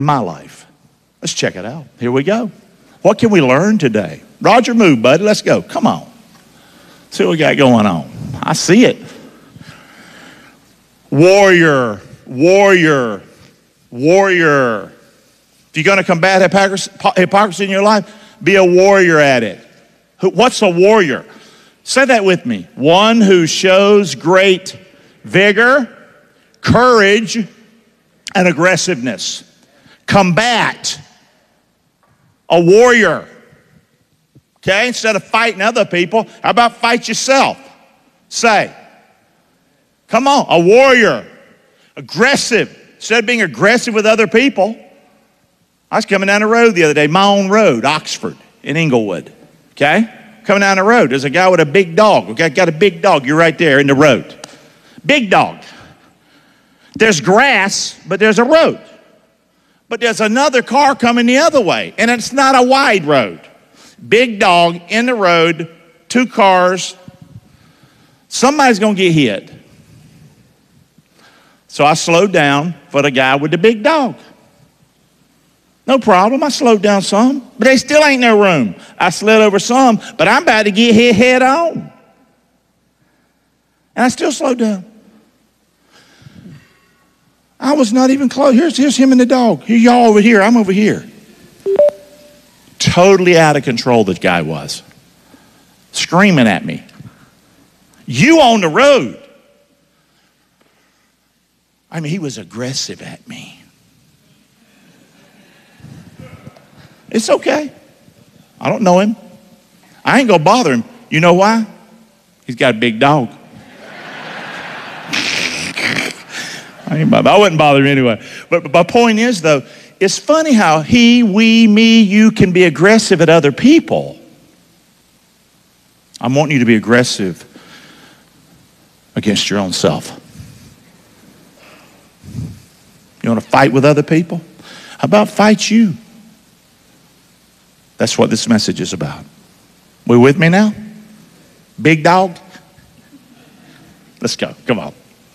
my life. Let's check it out. Here we go. What can we learn today? Roger, move, buddy. Let's go. Come on. See what we got going on. I see it. Warrior, warrior, warrior. If you're going to combat hypocrisy in your life, be a warrior at it. What's a warrior? Say that with me. One who shows great vigor, courage, and aggressiveness. Combat. A warrior. Okay? Instead of fighting other people, how about fight yourself? Say. Come on, a warrior. Aggressive. Instead of being aggressive with other people. I was coming down the road the other day, my own road, Oxford, in Inglewood. Okay? Coming down the road, there's a guy with a big dog. Okay, got a big dog. You're right there in the road. Big dog. There's grass, but there's a road. But there's another car coming the other way, and it's not a wide road. Big dog in the road, two cars. Somebody's going to get hit. So I slowed down for the guy with the big dog. No problem. I slowed down some, but there still ain't no room. I slid over some, but I'm about to get hit head on. And I still slowed down. I was not even close. Here's him and the dog. Here, y'all over here. I'm over here. Totally out of control the guy was. Screaming at me. You on the road. I mean, he was aggressive at me. It's okay. I don't know him. I ain't gonna bother him. You know why? He's got a big dog. I wouldn't bother him anyway. But my point is, though, it's funny how he, we, me, you can be aggressive at other people. I want you to be aggressive against your own self. You want to fight with other people? How about fight you? That's what this message is about. We with me now? Big dog? Let's go. Come on.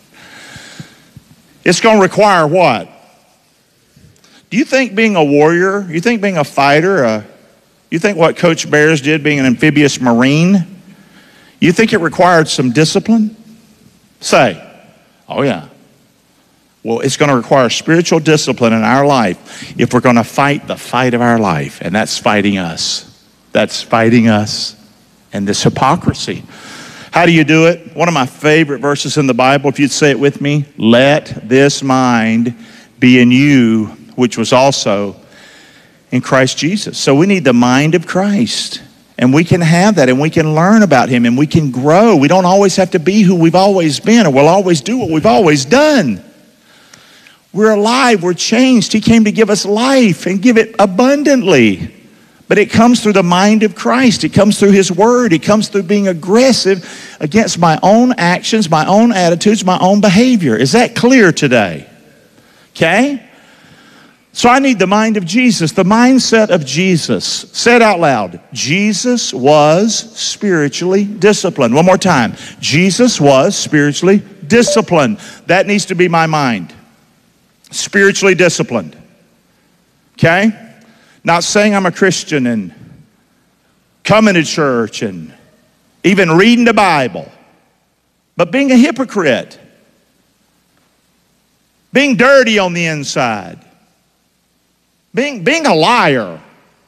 It's going to require what? Do you think being a warrior, you think being a fighter, you think what Coach Bears did being an amphibious Marine, you think it required some discipline? Say, oh yeah. Well, it's going to require spiritual discipline in our life if we're going to fight the fight of our life, and that's fighting us. That's fighting us and this hypocrisy. How do you do it? One of my favorite verses in the Bible, if you'd say it with me, let this mind be in you, which was also in Christ Jesus. So we need the mind of Christ, and we can have that, and we can learn about him, and we can grow. We don't always have to be who we've always been, or we'll always do what we've always done. We're alive, we're changed. He came to give us life and give it abundantly. But it comes through the mind of Christ. It comes through his word. It comes through being aggressive against my own actions, my own attitudes, my own behavior. Is that clear today? Okay? So I need the mind of Jesus, the mindset of Jesus. Say it out loud. Jesus was spiritually disciplined. One more time. Jesus was spiritually disciplined. That needs to be my mind. Spiritually disciplined. Okay? Not saying I'm a Christian and coming to church and even reading the Bible, but being a hypocrite, being dirty on the inside, being a liar.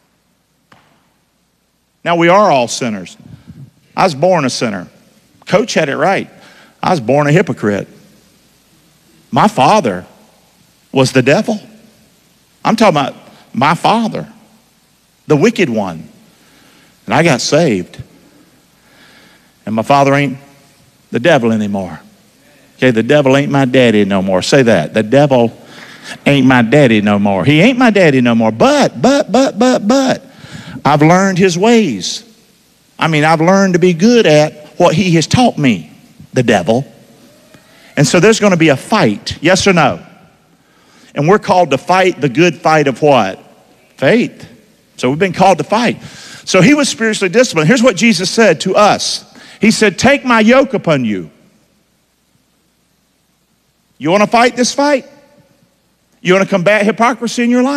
Now, we are all sinners. I was born a sinner. Coach had it right. I was born a hypocrite. My father was the devil. I'm talking about my father, the wicked one. And I got saved. And my father ain't the devil anymore. Okay, the devil ain't my daddy no more. Say that. The devil ain't my daddy no more. He ain't my daddy no more. But, I've learned his ways. I mean, I've learned to be good at what he has taught me, the devil. And so there's going to be a fight, yes or no? And we're called to fight the good fight of what? Faith. So we've been called to fight. So he was spiritually disciplined. Here's what Jesus said to us. He said, take my yoke upon you. You want to fight this fight? You want to combat hypocrisy in your life?